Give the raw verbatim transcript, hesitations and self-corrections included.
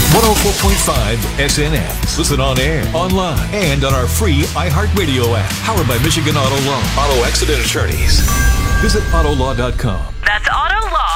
one oh four point five S N X. Listen on air, online, and on our free iHeartRadio app. Powered by Michigan Auto Law. Auto Accident Attorneys. Visit auto law dot com. That's auto law